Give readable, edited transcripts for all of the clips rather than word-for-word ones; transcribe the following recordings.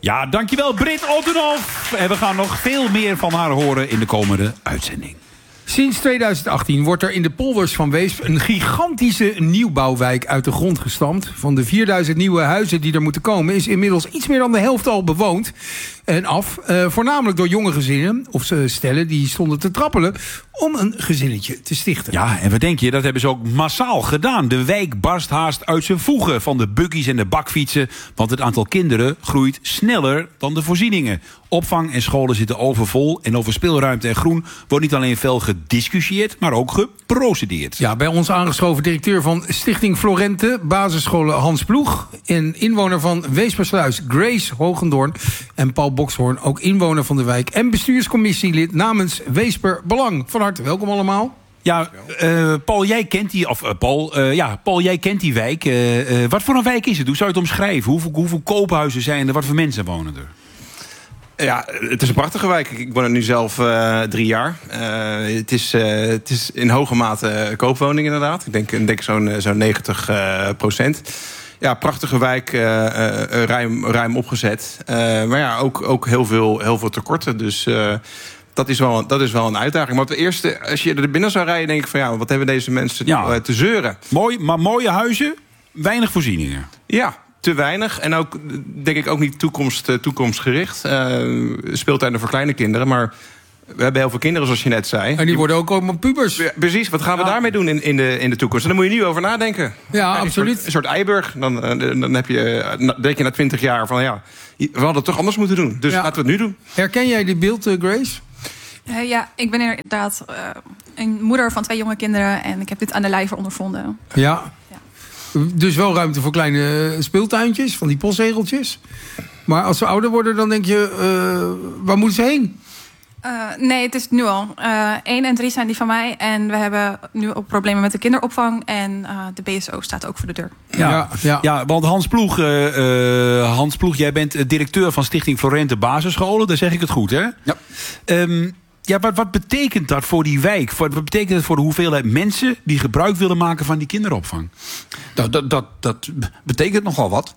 Ja, dankjewel Britt Ottenhoff. En we gaan nog veel meer van haar horen in de komende uitzending. Sinds 2018 wordt er in de polders van Weesp een gigantische nieuwbouwwijk uit de grond gestampt. Van de 4000 nieuwe huizen die er moeten komen is inmiddels iets meer dan de helft al bewoond en af. Voornamelijk door jonge gezinnen of stellen die stonden te trappelen om een gezinnetje te stichten. Ja, en wat denk je? Dat hebben ze ook massaal gedaan. De wijk barst haast uit zijn voegen van de buggies en de bakfietsen. Want het aantal kinderen groeit sneller dan de voorzieningen. Opvang en scholen zitten overvol. En over speelruimte en groen wordt niet alleen fel gediscussieerd, maar ook geprocedeerd. Ja, bij ons aangeschoven directeur van Stichting Florente, basisscholen Hans Ploeg. En inwoner van Weespersluis Grace Hogendoorn. En Paul Bokshoorn, ook inwoner van de wijk. En bestuurscommissielid namens Weesper Belang. Van harte welkom allemaal. Ja, Paul, jij kent die, Paul, jij kent die wijk. Wat voor een wijk is het? Hoe zou je het omschrijven? Hoeveel koophuizen zijn er? Wat voor mensen wonen er? Ja, het is een prachtige wijk. Ik woon er nu zelf 3 jaar. Het is in hoge mate koopwoning inderdaad. Ik denk zo'n 90%. Ja, prachtige wijk, ruim opgezet. Maar ja, ook heel veel tekorten. Dus dat is wel een uitdaging. Maar eerste, als je er binnen zou rijden, denk ik van ja, wat hebben deze mensen te zeuren? Mooi, maar mooie huizen, weinig voorzieningen. Ja. Te weinig en ook, denk ik, ook niet toekomstgericht. Speeltuinen voor kleine kinderen, maar we hebben heel veel kinderen, zoals je net zei. En die worden ook allemaal pubers. Ja, precies, wat gaan we daarmee doen in de toekomst? En daar moet je nu over nadenken. Ja, absoluut. Een soort Eiburg. Dan heb je, denk je na 20 jaar van ja, we hadden het toch anders moeten doen. Dus laten we het nu doen. Herken jij dit beeld, Grace? Ja, ik ben inderdaad een moeder van 2 jonge kinderen en ik heb dit aan de lijve ondervonden. Ja. Dus wel ruimte voor kleine speeltuintjes, van die postzegeltjes. Maar als ze ouder worden, dan denk je, waar moeten ze heen? Nee, het is nu al. 1 en 3 zijn die van mij. En we hebben nu ook problemen met de kinderopvang. En de BSO staat ook voor de deur. Ja, want Hans Ploeg, jij bent directeur van Stichting Florente Basisscholen. Daar zeg ik het goed, hè? Ja. Wat betekent dat voor die wijk? Wat betekent dat voor de hoeveelheid mensen die gebruik willen maken van die kinderopvang? Dat betekent nogal wat.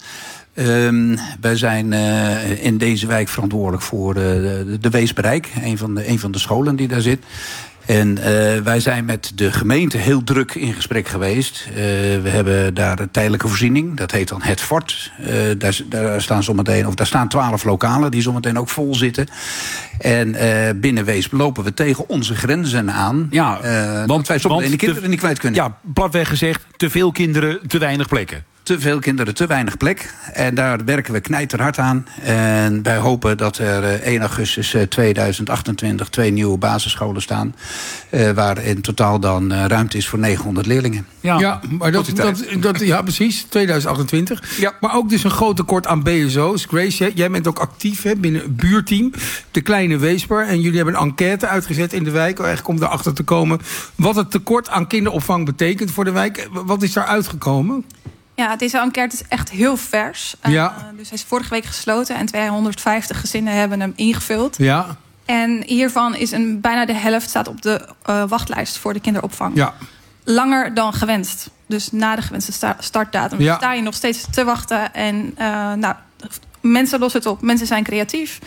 Wij zijn in deze wijk verantwoordelijk voor de Weesbereik, een van de scholen die daar zit. En wij zijn met de gemeente heel druk in gesprek geweest. We hebben daar een tijdelijke voorziening. Dat heet dan Het Fort. Daar staan 12 lokalen die zometeen ook vol zitten. En binnen Weesp lopen we tegen onze grenzen aan. Ja, want wij zometeen de kinderen niet kwijt kunnen. Ja, platweg gezegd, te veel kinderen, te weinig plekken. Te veel kinderen, te weinig plek. En daar werken we knijterhard aan. En wij hopen dat er 1 augustus 2028 2 nieuwe basisscholen staan. Waar in totaal dan ruimte is voor 900 leerlingen. Ja, maar ja, precies, 2028. Ja. Maar ook dus een groot tekort aan BSO's. Grace, jij bent ook actief binnen een buurteam, de Kleine Weesper. En jullie hebben een enquête uitgezet in de wijk, eigenlijk om erachter te komen wat het tekort aan kinderopvang betekent voor de wijk. Wat is daar uitgekomen? Ja, deze enquête is echt heel vers. Dus hij is vorige week gesloten en 250 gezinnen hebben hem ingevuld. Ja. En hiervan is bijna de helft staat op de wachtlijst voor de kinderopvang. Ja. Langer dan gewenst. Dus na de gewenste startdatum sta je nog steeds te wachten. En mensen lossen het op. Mensen zijn creatief.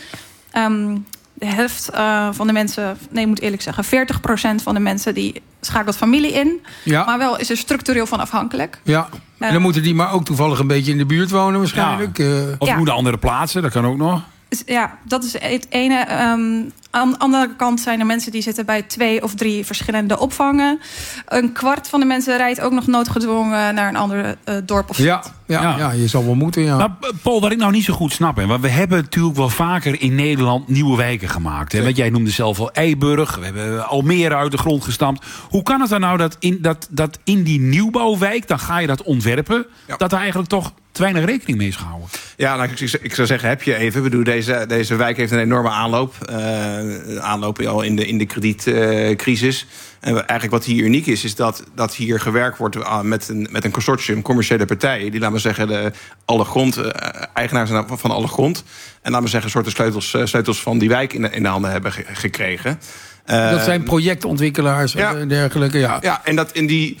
De helft van de mensen, nee, ik moet eerlijk zeggen, 40% van de mensen die schakelt familie in. Ja. Maar wel is er structureel van afhankelijk. Ja. En dan moeten die maar ook toevallig een beetje in de buurt wonen waarschijnlijk. Ja. Of moeten andere plaatsen, dat kan ook nog. Ja, dat is het ene. Aan de andere kant zijn er mensen die zitten bij 2 of 3 verschillende opvangen. Een kwart van de mensen rijdt ook nog noodgedwongen naar een ander dorp of stad. Ja, je zal wel moeten, ja. Nou, Paul, wat ik nou niet zo goed snap, want we hebben natuurlijk wel vaker in Nederland nieuwe wijken gemaakt. Hè? Want jij noemde zelf al Eiburg, we hebben Almere uit de grond gestampt. Hoe kan het dan nou dat in die nieuwbouwwijk, dan ga je dat ontwerpen, dat er eigenlijk toch te weinig rekening mee is gehouden? Ja, nou, ik zou zeggen, heb je even. Ik bedoel, deze wijk heeft een enorme aanloop. Aanloop al in de kredietcrisis. En eigenlijk wat hier uniek is dat hier gewerkt wordt met een consortium, commerciële partijen, die, laten we zeggen, eigenaars zijn van alle grond. En laten we zeggen, soorten sleutels van die wijk in de handen hebben gekregen. Dat zijn projectontwikkelaars en dergelijke, Ja, en dat in die.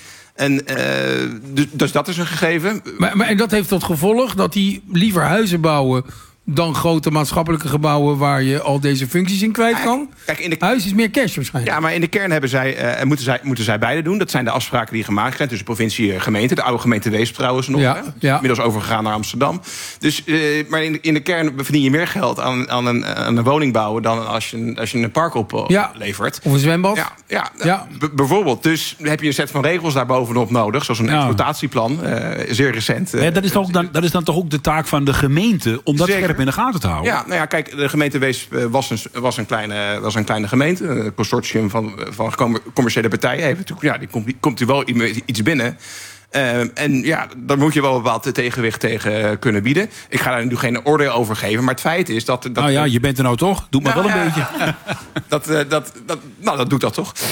Dus dat is een gegeven. Maar en dat heeft tot gevolg dat die liever huizen bouwen dan grote maatschappelijke gebouwen waar je al deze functies in kwijt kan. Kijk, Huis is meer cash waarschijnlijk. Ja, maar in de kern moeten zij beide doen. Dat zijn de afspraken die gemaakt zijn tussen provincie en gemeente. De oude gemeente Weesp trouwens nog. Ja. Inmiddels overgegaan naar Amsterdam. Dus, maar in de kern verdien je meer geld aan een woning bouwen dan als je een park oplevert. Of een zwembad. Ja. Bijvoorbeeld. Dus heb je een set van regels daarbovenop nodig. Zoals een exploitatieplan. Zeer recent. Dat is dan toch ook de taak van de gemeente om dat scherp in de gaten te houden? Ja, nou ja, kijk, de gemeente Weesp was een kleine gemeente. Een consortium van commerciële partijen. Die komt u wel iets binnen. En ja, daar moet je wel een bepaald tegenwicht tegen kunnen bieden. Ik ga daar nu geen oordeel over geven. Maar het feit is dat je bent er nou toch? Doe maar wel een beetje. Dat doet dat toch?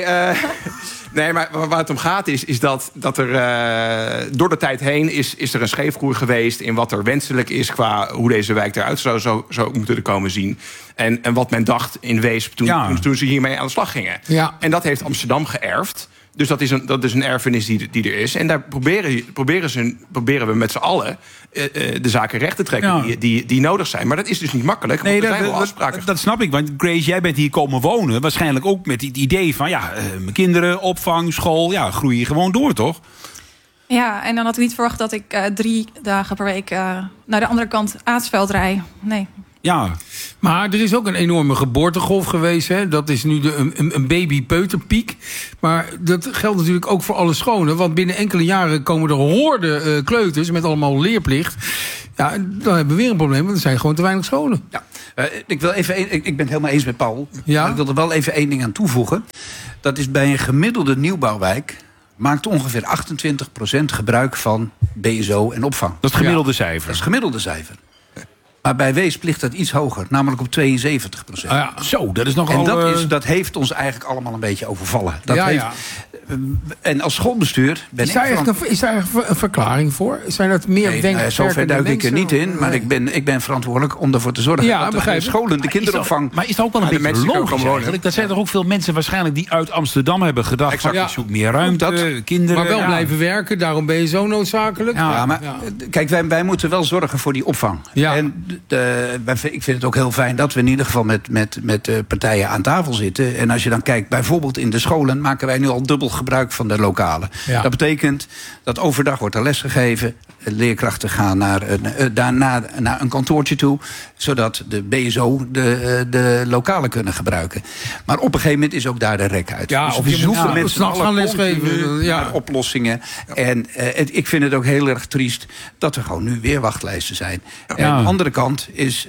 Nee, maar waar het om gaat is dat er door de tijd heen is er een scheefgroei geweest in wat er wenselijk is qua hoe deze wijk eruit zou moeten komen zien. En wat men dacht in Weesp toen ze hiermee aan de slag gingen. Ja. En dat heeft Amsterdam geërfd. Dus dat is een erfenis die er is. En daar proberen we met z'n allen de zaken recht te trekken die nodig zijn. Maar dat is dus niet makkelijk, want er zijn wel afspraken. Dat snap ik, want Grace, jij bent hier komen wonen. Waarschijnlijk ook met het idee van mijn kinderen, opvang, school, groeien hier gewoon door, toch? Ja, en dan had ik niet verwacht dat ik 3 dagen per week naar de andere kant Aartsveld rij. Nee. Ja, maar er is ook een enorme geboortegolf geweest. Hè? Dat is nu een baby-peuterpiek. Maar dat geldt natuurlijk ook voor alle scholen. Want binnen enkele jaren komen er horden kleuters met allemaal leerplicht. Ja, dan hebben we weer een probleem, want er zijn gewoon te weinig scholen. Ja, ik ben het helemaal eens met Paul. Ja? Maar ik wil er wel even één ding aan toevoegen. Dat is bij een gemiddelde nieuwbouwwijk maakt ongeveer 28% gebruik van BSO en opvang. Dat is het gemiddelde cijfer. Dat is het gemiddelde cijfer. Maar bij Weesp ligt dat iets hoger, namelijk op 72%. Zo, dat is nogal... En dat heeft ons eigenlijk allemaal een beetje overvallen. En als schoolbestuur ben is daar een verklaring voor? Zijn dat meer zover duik ik er niet in. Maar ik ben verantwoordelijk om ervoor te zorgen dat de scholen, de kinderopvang... Maar is dat ook wel een beetje logisch eigenlijk? Dat zijn toch ook veel mensen waarschijnlijk die uit Amsterdam hebben gedacht... ik zoek meer ruimte, kinderen... Maar wel blijven werken, daarom ben je zo noodzakelijk. Kijk, wij moeten wel zorgen voor die opvang. Ja. En ik vind het ook heel fijn dat we in ieder geval met partijen aan tafel zitten. En als je dan kijkt, bijvoorbeeld in de scholen maken wij nu al dubbel gebruik van de lokalen. Ja. Dat betekent dat overdag wordt er les gegeven. Leerkrachten gaan naar een kantoortje toe, zodat de BSO de lokalen kunnen gebruiken. Maar op een gegeven moment is ook daar de rek uit. Ja, dus of je zoeken mensen s'nachts gaan lesgeven. Oplossingen. Ja. En ik vind het ook heel erg triest dat er gewoon nu weer wachtlijsten zijn. Ja. En aan de andere kant is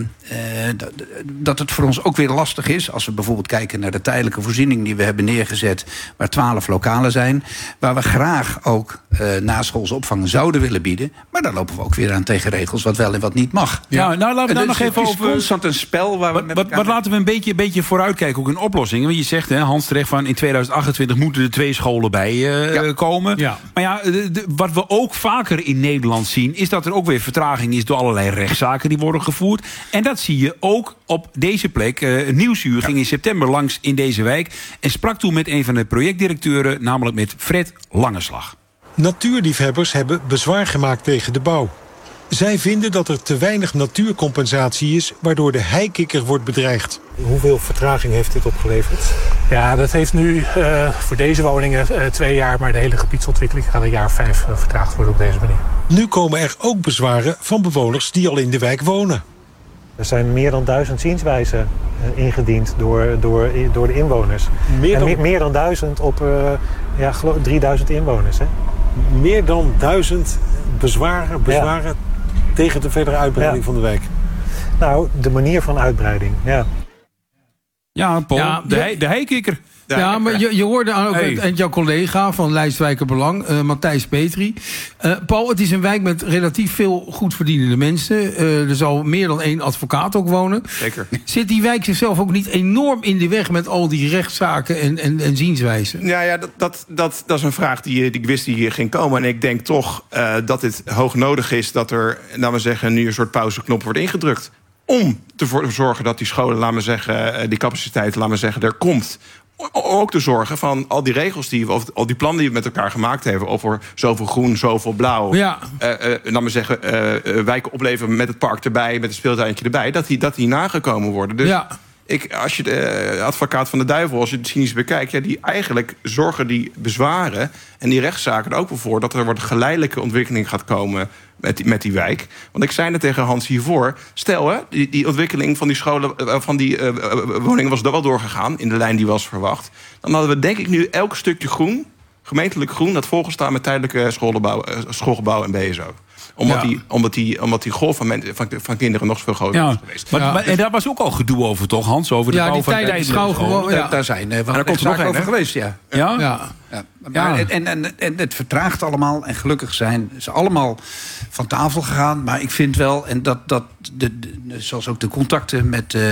dat het voor ons ook weer lastig is, als we bijvoorbeeld kijken naar de tijdelijke voorziening die we hebben neergezet, waar 12 lokalen zijn, waar we graag ook naschoolse opvang zouden willen bieden. Maar daar lopen we ook weer aan tegen regels wat wel en wat niet mag. Ja, nou laten we daar nog even over... constant een spel waar we wat laten we een beetje vooruitkijken, ook in oplossingen. Want je zegt, Hans terecht, van in 2028 moeten er 2 scholen bij komen. Ja. Maar wat we ook vaker in Nederland zien, is dat er ook weer vertraging is door allerlei rechtszaken die worden gevoerd. En dat zie je ook op deze plek. Nieuwsuur ging in september langs in deze wijk en sprak toen met een van de projectdirecteuren, namelijk met Fred Langeslag. Natuurliefhebbers hebben bezwaar gemaakt tegen de bouw. Zij vinden dat er te weinig natuurcompensatie is, waardoor de heikikker wordt bedreigd. Hoeveel vertraging heeft dit opgeleverd? Ja, dat heeft nu voor deze woningen 2 jaar, maar de hele gebiedsontwikkeling gaat een jaar of 5 vertraagd worden op deze manier. Nu komen er ook bezwaren van bewoners die al in de wijk wonen. Er zijn meer dan 1000 zienswijzen ingediend door de inwoners. Meer dan 1000 op 3000 inwoners. Hè? Meer dan 1000 bezwaren tegen de verdere uitbreiding van de wijk. Nou, de manier van uitbreiding, Ja, Paul, de heikikker. Ja, maar je hoorde ook jouw collega van Lijstwijker Belang, Matthijs Petri. Paul, het is een wijk met relatief veel goed verdienende mensen. Er zal meer dan 1 advocaat ook wonen. Zeker. Zit die wijk zichzelf ook niet enorm in de weg met al die rechtszaken en zienswijzen? Ja, dat is een vraag die ik wist die hier ging komen. En ik denk toch dat het hoog nodig is dat er, laten we zeggen, nu een soort pauzeknop wordt ingedrukt. Om te zorgen dat die scholen, laten we zeggen, die capaciteit, laten we zeggen, er komt. ook te zorgen van al die regels of al die plannen die we met elkaar gemaakt hebben, over zoveel groen, zoveel blauw. Ja. Laat maar zeggen, wijken opleveren met het park erbij, met het speeltuintje erbij, dat die nagekomen worden. Dus als je de advocaat van de duivel, als je het cynisch bekijkt, die eigenlijk zorgen die bezwaren en die rechtszaken er ook wel voor dat er een geleidelijke ontwikkeling gaat komen met die wijk. Want ik zei net tegen Hans hiervoor, stel die ontwikkeling van die scholen, van die woningen was er wel doorgegaan in de lijn die was verwacht. Dan hadden we denk ik nu elk stukje groen, gemeentelijk groen, dat volgestaan met tijdelijke schoolgebouw en BSO. Omdat die golf van kinderen nog veel groter is geweest. Maar en daar was ook al gedoe over, toch, Hans? Over de bouw van tijdelijke school. Daar zijn daar komt er nog over geweest, Ja. En het vertraagt allemaal. En gelukkig zijn ze allemaal van tafel gegaan. Maar ik vind wel, en dat zoals ook de contacten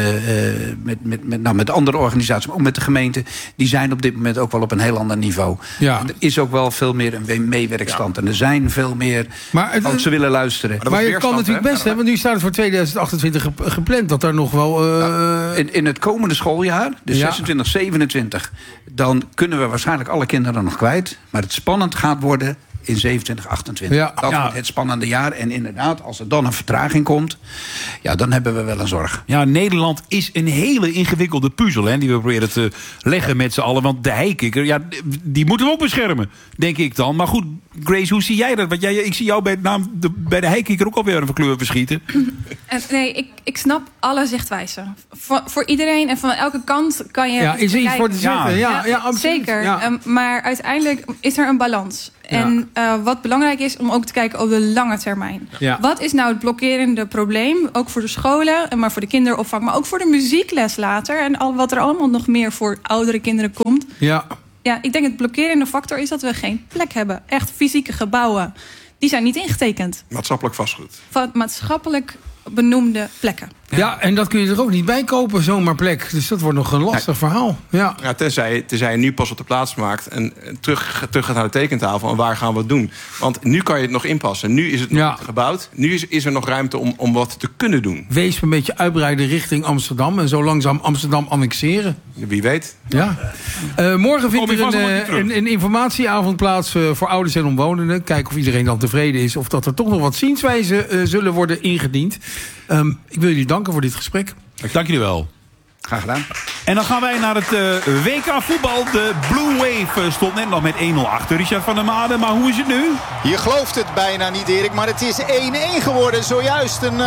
met andere organisaties, maar ook met de gemeente, die zijn op dit moment ook wel op een heel ander niveau. Ja. Er is ook wel veel meer een meewerkstand. En er zijn veel meer als ze willen luisteren. Maar je kan natuurlijk best, want nu staat het voor 2028 gepland dat er nog wel in het komende schooljaar, dus 26, 27, dan kunnen we waarschijnlijk alle kinderen nog kwijt. Maar het spannend gaat worden in 27, 28. Dat wordt het spannende jaar. En inderdaad, als er dan een vertraging komt, dan hebben we wel een zorg. Ja, Nederland is een hele ingewikkelde puzzel, hè, die we proberen te leggen met z'n allen. Want de heikikker, die moeten we ook beschermen, denk ik dan. Maar goed, Grace, hoe zie jij dat? Want ik zie jou bij de heikikker ook alweer een kleur verschieten. Nee, ik snap alle zichtwijzen. Voor iedereen en van elke kant kan je... Ja, is er iets voor te zeggen? Ja, absoluut. Zeker. Ja. Maar uiteindelijk is er een balans. Ja. En wat belangrijk is om ook te kijken op de lange termijn. Ja. Wat is nou het blokkerende probleem? Ook voor de scholen, maar voor de kinderopvang, maar ook voor de muziekles later. En wat er allemaal nog meer voor oudere kinderen komt. Ja, ik denk het blokkerende factor is dat we geen plek hebben. Echt fysieke gebouwen. Die zijn niet ingetekend. Maatschappelijk vastgoed. Van maatschappelijk benoemde plekken. Ja, en dat kun je er ook niet bij kopen, zomaar plek. Dus dat wordt nog een lastig verhaal. Ja, tenzij je nu pas op de plaats maakt en terug gaat naar de tekentafel en waar gaan we het doen? Want nu kan je het nog inpassen. Nu is het nog niet gebouwd. Nu is er nog ruimte om wat te kunnen doen. Wees een beetje uitbreiden richting Amsterdam en zo langzaam Amsterdam annexeren. Wie weet. Ja. Morgen vindt er een informatieavond plaats voor ouders en omwonenden. Kijken of iedereen dan tevreden is of dat er toch nog wat zienswijzen zullen worden ingediend. Ik wil jullie danken voor dit gesprek. Dank jullie wel. Graag gedaan. En dan gaan wij naar het WK voetbal. De Blue Wave stond net nog met 1-0 achter. Richard van der Made, maar hoe is het nu? Je gelooft het bijna niet, Erik, maar het is 1-1 geworden. Zojuist een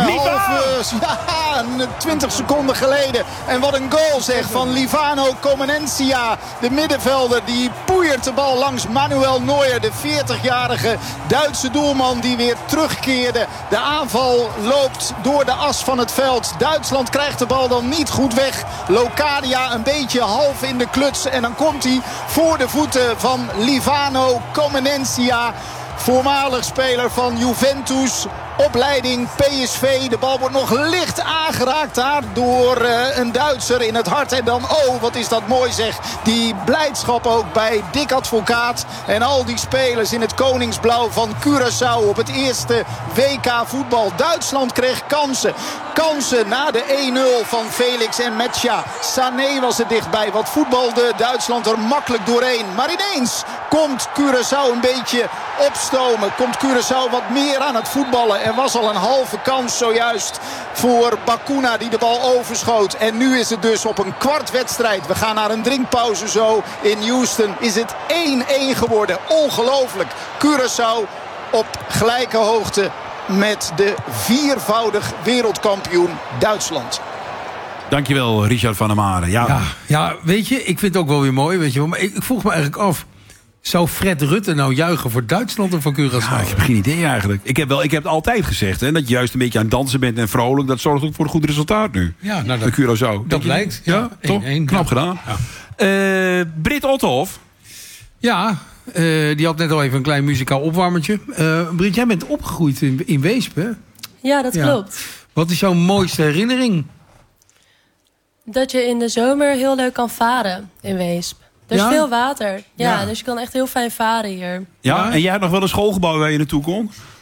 20 seconden geleden. En wat een goal zeg van Livano Comenencia. De middenvelder die poeiert de bal langs Manuel Neuer. De 40-jarige Duitse doelman die weer terugkeerde. De aanval loopt door de as van het veld. Duitsland krijgt de bal dan niet goed weg. Locadia een beetje half in de kluts. En dan komt hij voor de voeten van Livano Comenencia. Voormalig speler van Juventus. Opleiding PSV. De bal wordt nog licht aangeraakt daar door een Duitser in het hart. En dan, wat is dat mooi zeg. Die blijdschap ook bij Dick Advocaat. En al die spelers in het koningsblauw van Curaçao op het eerste WK voetbal. Duitsland kreeg kansen. Kansen na de 1-0 van Felix en Metja. Sané was er dichtbij. Wat voetbalde Duitsland er makkelijk doorheen. Maar ineens komt Curaçao een beetje opstomen. Komt Curaçao wat meer aan het voetballen. Er was al een halve kans zojuist voor Bacuna die de bal overschoot. En nu is het dus op een kwart wedstrijd. We gaan naar een drinkpauze zo in Houston. Is het 1-1 geworden. Ongelooflijk. Curaçao op gelijke hoogte met de viervoudig wereldkampioen Duitsland. Dankjewel, Richard van der Made. Ja, weet je, ik vind het ook wel weer mooi. Weet je wel, maar ik vroeg me eigenlijk af. Zou Fred Rutte nou juichen voor Duitsland of voor Curaçao? Ik heb geen idee eigenlijk. Ik heb het altijd gezegd. Hè, dat je juist een beetje aan het dansen bent en vrolijk. Dat zorgt ook voor een goed resultaat nu. Ja, nou, bij Curaçao. Dat lijkt. Ja, toch? Knap gedaan. Ja. Britt Otterhoff. Ja, die had net al even een klein muzikaal opwarmertje. Britt, jij bent opgegroeid in Weesp, hè? Ja, dat klopt. Wat is jouw mooiste herinnering? Dat je in de zomer heel leuk kan varen in Weesp. Er is veel water. Ja, dus je kan echt heel fijn varen hier. Ja, en jij had nog wel een schoolgebouw waar je naartoe kon?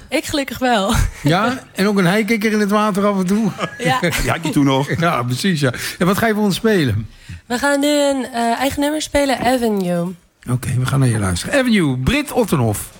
Ik gelukkig wel. Ja? En ook een heikikker in het water af en toe? Ja. Ja, die toen nog. Ja, precies. Ja. En wat ga je voor ons spelen? We gaan nu een eigen nummer spelen, Avenue. Oké, we gaan naar je luisteren. Avenue, Britt Ottenhoff.